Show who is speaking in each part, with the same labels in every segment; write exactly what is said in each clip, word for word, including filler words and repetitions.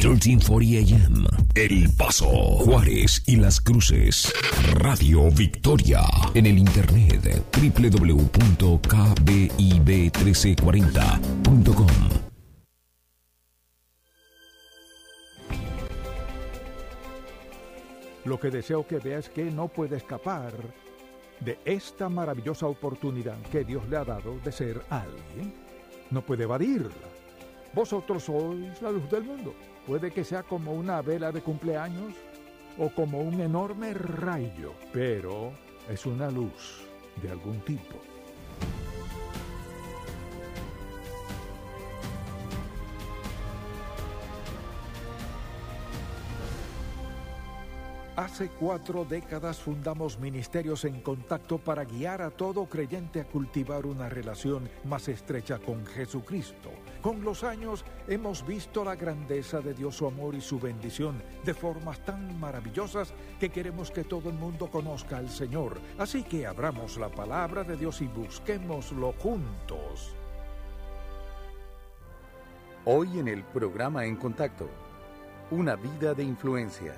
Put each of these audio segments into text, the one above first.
Speaker 1: trece cuarenta A M, El Paso, Juárez y Las Cruces. Radio Victoria. En el internet, doble u doble u doble u punto k b i b trece cuarenta punto com.
Speaker 2: Lo que deseo que veas es que no puede escapar de esta maravillosa oportunidad que Dios le ha dado de ser alguien. No puede evadirla. Vosotros sois la luz del mundo. Puede que sea como una vela de cumpleaños o como un enorme rayo, pero es una luz de algún tipo. Hace cuatro décadas fundamos Ministerios en Contacto para guiar a todo creyente a cultivar una relación más estrecha con Jesucristo. Con los años hemos visto la grandeza de Dios, su amor y su bendición de formas tan maravillosas que queremos que todo el mundo conozca al Señor. Así que abramos la palabra de Dios y busquémoslo juntos.
Speaker 3: Hoy en el programa En Contacto, una vida de influencia.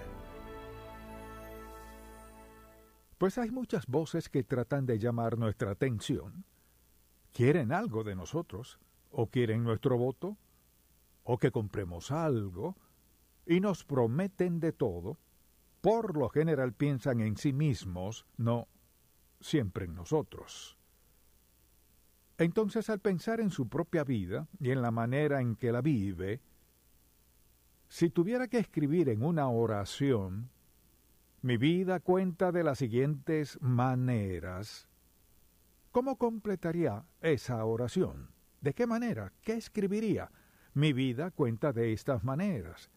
Speaker 2: Pues hay muchas voces que tratan de llamar nuestra atención. Quieren algo de nosotros, o quieren nuestro voto, o que compremos algo, y nos prometen de todo. Por lo general piensan en sí mismos, no siempre en nosotros. Entonces, al pensar en su propia vida y en la manera en que la vive, si tuviera que escribir en una oración, mi vida cuenta de las siguientes maneras, ¿cómo completaría esa oración? ¿De qué manera? ¿Qué escribiría? Mi vida cuenta de estas maneras.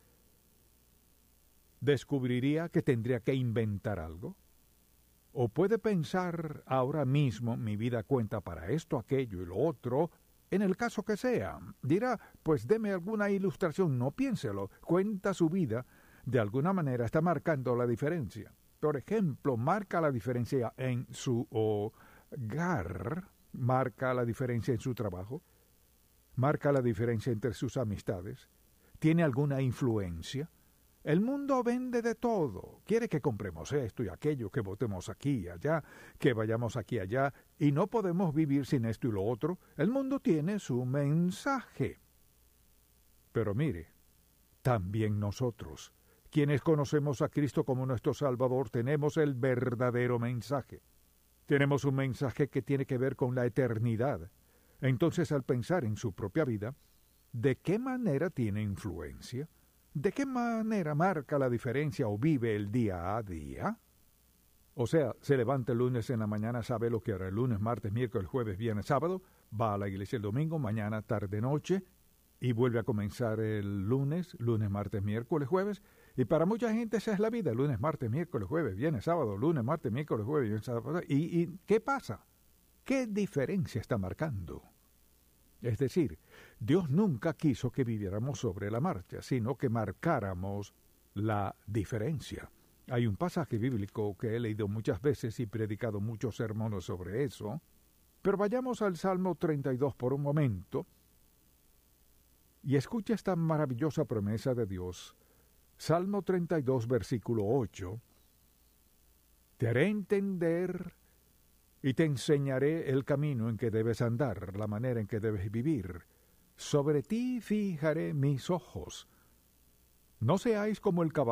Speaker 2: ¿Descubriría que tendría que inventar algo? ¿O puede pensar ahora mismo, mi vida cuenta para esto, aquello y lo otro, en el caso que sea? Dirá, pues deme alguna ilustración, no piénselo, cuenta su vida. De alguna manera está marcando la diferencia. Por ejemplo, marca la diferencia en su hogar, marca la diferencia en su trabajo, marca la diferencia entre sus amistades, tiene alguna influencia. El mundo vende de todo, quiere que compremos esto y aquello, que votemos aquí y allá, que vayamos aquí y allá, y no podemos vivir sin esto y lo otro. El mundo tiene su mensaje. Pero mire, también nosotros, quienes conocemos a Cristo como nuestro Salvador, tenemos el verdadero mensaje. Tenemos un mensaje que tiene que ver con la eternidad. Entonces, al pensar en su propia vida, ¿de qué manera tiene influencia? ¿De qué manera marca la diferencia o vive el día a día? O sea, se levanta el lunes en la mañana, sabe lo que hará el lunes, martes, miércoles, jueves, viernes, sábado, va a la iglesia el domingo, mañana, tarde, noche, y vuelve a comenzar el lunes, lunes, martes, miércoles, jueves. Y para mucha gente esa es la vida, lunes, martes, miércoles, jueves, viernes, sábado, lunes, martes, miércoles, jueves, viernes, sábado. ¿Y, y qué pasa? ¿Qué diferencia está marcando? Es decir, Dios nunca quiso que viviéramos sobre la marcha, sino que marcáramos la diferencia. Hay un pasaje bíblico que he leído muchas veces y predicado muchos sermones sobre eso, pero vayamos al Salmo treinta y dos por un momento y escucha esta maravillosa promesa de Dios. Salmo treinta y dos, versículo ocho. Te haré entender y te enseñaré el camino en que debes andar, la manera en que debes vivir. Sobre ti fijaré mis ojos. No seáis como el caballo